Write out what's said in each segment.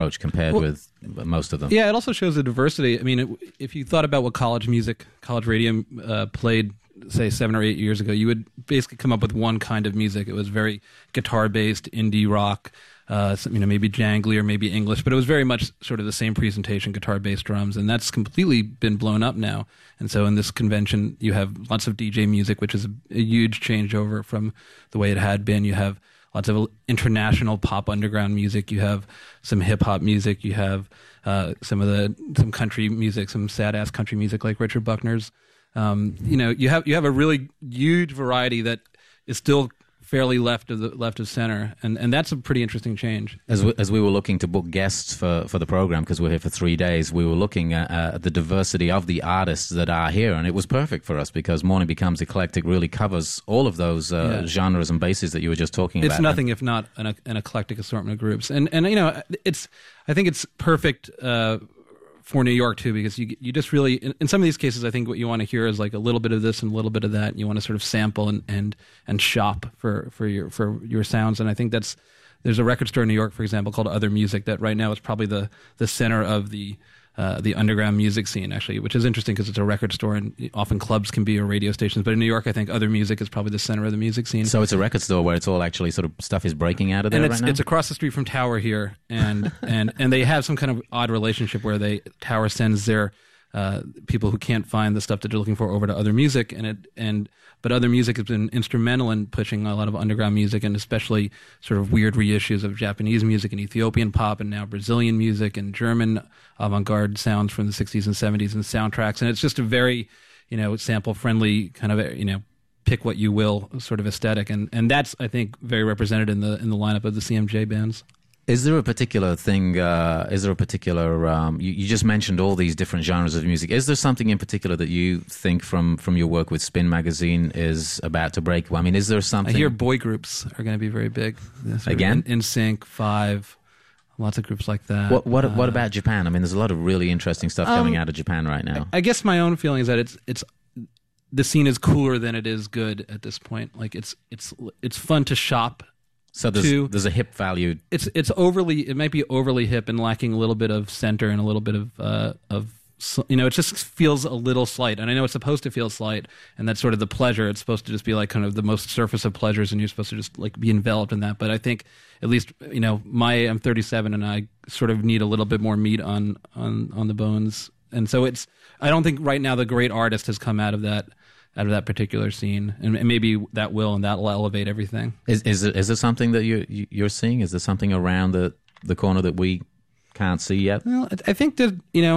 approach compared with most of them. Yeah, it also shows the diversity. I mean, if you thought about what college radio played, say 7 or 8 years ago, you would basically come up with one kind of music. It was very guitar-based, indie rock, maybe jangly or maybe English, but it was very much sort of the same presentation, guitar-based drums, and that's completely been blown up now. And so in this convention, you have lots of DJ music, which is a huge changeover from the way it had been. You have lots of international pop underground music. You have some hip hop music. You have some country music, some sad ass country music like Richard Buckner's. You have a really huge variety that is still fairly left of center, and that's a pretty interesting change. As we were looking to book guests for the program, because we're here for 3 days, we were looking at the diversity of the artists that are here, and it was perfect for us because Morning Becomes Eclectic really covers all of those genres and bases that you were just talking about. It's nothing if not an eclectic assortment of groups, and I think it's perfect for New York too, because you just really, in some of these cases, I think what you want to hear is like a little bit of this and a little bit of that, and you want to sort of sample and shop for your sounds. And I think there's a record store in New York, for example, called Other Music, that right now is probably the center of the underground music scene, actually, which is interesting because it's a record store, and often clubs can be or radio stations. But in New York, I think Other Music is probably the center of the music scene. So it's a record store where it's all actually sort of stuff is breaking out of there right now? It's across the street from Tower here, and they have some kind of odd relationship where Tower sends their people who can't find the stuff that they're looking for over to Other Music, but Other Music has been instrumental in pushing a lot of underground music, and especially sort of weird reissues of Japanese music and Ethiopian pop and now Brazilian music and German avant-garde sounds from the 60s and 70s and soundtracks. And it's just a very, sample-friendly kind of, pick what you will sort of aesthetic. And that's, I think, very represented in the lineup of the CMJ bands. Is there a particular thing, you just mentioned all these different genres of music. Is there something in particular that you think from your work with Spin Magazine is about to break? I mean, is there something? I hear boy groups are going to be very big. Again? NSYNC, Five, lots of groups like that. What about Japan? I mean, there's a lot of really interesting stuff coming out of Japan right now. I guess my own feeling is that it's the scene is cooler than it is good at this point. Like it's fun to shop. So there's a hip value. It might be overly hip and lacking a little bit of center and a little bit of it just feels a little slight. And I know it's supposed to feel slight, and that's sort of the pleasure. It's supposed to just be like kind of the most surface of pleasures, and you're supposed to just like be enveloped in that. But I think at least I'm 37, and I sort of need a little bit more meat on the bones. And so I don't think right now the great artist has come out of that particular scene, and maybe that'll elevate everything. Is there something that you're seeing? Is there something around the corner that we can't see yet? Well, I think that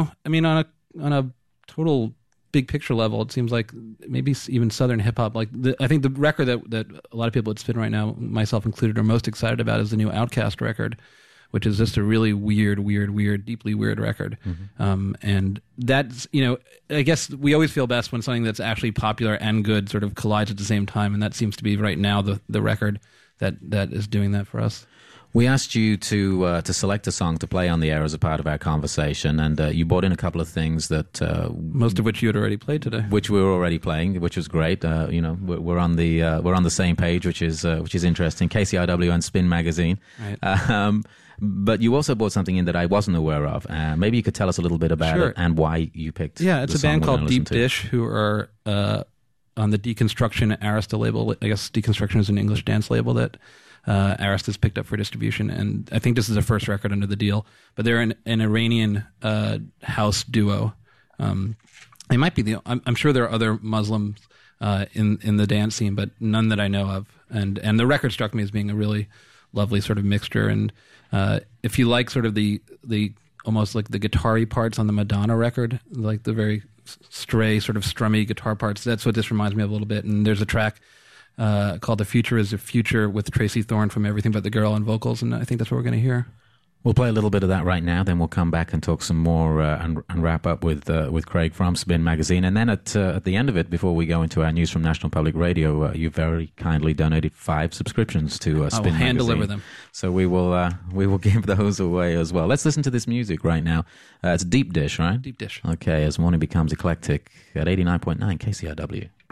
on a total big picture level, it seems like maybe even Southern hip hop. I think the record that a lot of people at Spin right now, myself included, are most excited about is the new Outkast record, which is just a really weird, deeply weird record. Mm-hmm. And that's, I guess we always feel best when something that's actually popular and good sort of collides at the same time, and that seems to be right now the record that is doing that for us. We asked you to select a song to play on the air as a part of our conversation, and you brought in a couple of things that most of which you had already played today, which we were already playing, which was great. We're on the same page, which is interesting. KCRW and Spin Magazine. Right. But you also brought something in that I wasn't aware of. Maybe you could tell us a little bit about it and why you picked. Yeah, it's a band called Deep Dish, who are on the Deconstruction Arista label. I guess Deconstruction is an English dance label that Arista's picked up for distribution, and I think this is their first record under the deal. But they're an Iranian house duo. They might be I'm sure there are other Muslims in the dance scene, but none that I know of. And the record struck me as being a really lovely sort of mixture. And if you like sort of the almost like the guitar-y parts on the Madonna record, like the very stray sort of strummy guitar parts, that's what this reminds me of a little bit. And there's a track called The Future is a Future with Tracy Thorn from Everything But the Girl on vocals, and I think that's what we're going to hear. We'll play a little bit of that right now, then we'll come back and talk some more and wrap up with Craig from Spin Magazine. And then at the end of it, before we go into our news from National Public Radio, you very kindly donated 5 subscriptions to Spin Magazine. I will hand deliver them. So we will give those away as well. Let's listen to this music right now. It's Deep Dish, right? Deep Dish. Okay, as Morning Becomes Eclectic at 89.9 KCRW.